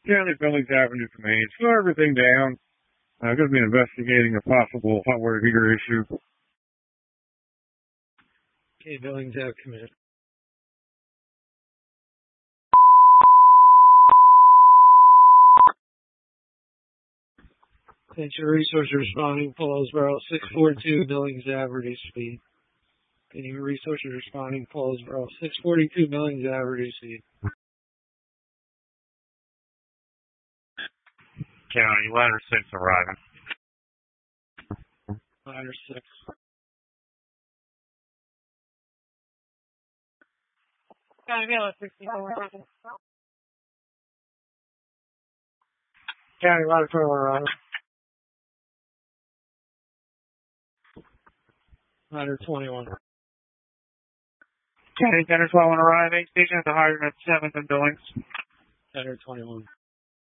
County Billings Avenue to Main. Slow everything down. I'm going to be investigating a possible hot water heater issue. Okay, Billings Ave, commit. Attention resource responding, Paulsboro, 642 Billings Ave, reduced speed. Any resources responding, Paulsboro, 642 Billings Ave, reduced speed. County, ladder 6 arriving. Ladder 6. County, ladder 12 arriving. Ladder 21. County, Center 12 arriving. Station at the hydrant at 7th and Billings. Ladder 21.